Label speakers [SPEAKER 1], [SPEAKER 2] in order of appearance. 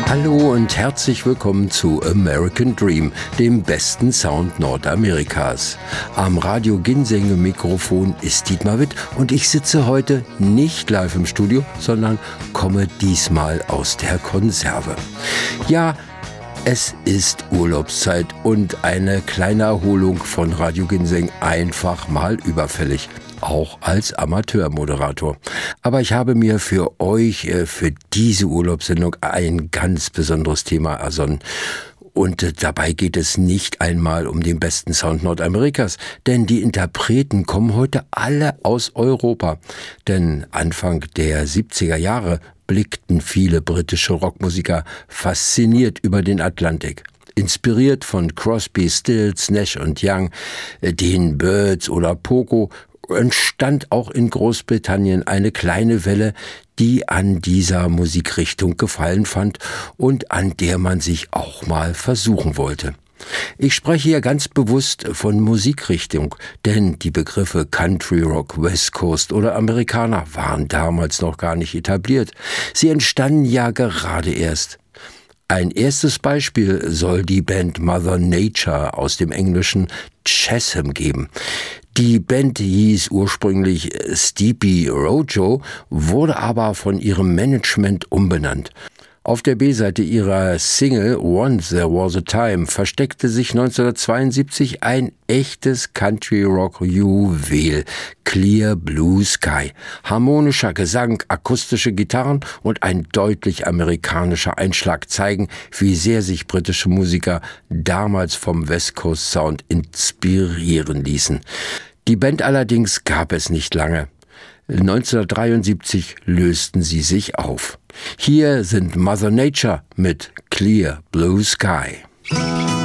[SPEAKER 1] Hallo und herzlich willkommen zu American Dream, dem besten Sound Nordamerikas. Am Radio Ginseng Mikrofon ist Dietmar Witt und ich sitze heute nicht live im Studio, sondern komme diesmal aus der Konserve. Ja, es ist Urlaubszeit und eine kleine Erholung von Radio Ginseng einfach mal überfällig. Auch als Amateurmoderator. Aber ich habe mir für euch, für diese Urlaubssendung ein ganz besonderes Thema ersonnen. Und dabei geht es nicht einmal um den besten Sound Nordamerikas, denn die Interpreten kommen heute alle aus Europa. Denn Anfang der 70er Jahre blickten viele britische Rockmusiker fasziniert über den Atlantik. Inspiriert von Crosby, Stills, Nash & Young, den Byrds oder Poco, entstand auch in Großbritannien eine kleine Welle, die an dieser Musikrichtung gefallen fand und an der man sich auch mal versuchen wollte. Ich spreche hier ganz bewusst von Musikrichtung, denn die Begriffe Country Rock, West Coast oder Amerikaner waren damals noch gar nicht etabliert. Sie entstanden ja gerade erst. Ein erstes Beispiel soll die Band Mother Nature aus dem englischen Chesham geben. Die Band hieß ursprünglich Sleepy Rojo, wurde aber von ihrem Management umbenannt. Auf der B-Seite ihrer Single Once There Was a Time versteckte sich 1972 ein echtes Country-Rock-Juwel, Clear Blue Sky. Harmonischer Gesang, akustische Gitarren und ein deutlich amerikanischer Einschlag zeigen, wie sehr sich britische Musiker damals vom West Coast Sound inspirieren ließen. Die Band allerdings gab es nicht lange. 1973 lösten sie sich auf. Hier sind Mother Nature mit Clear Blue Sky.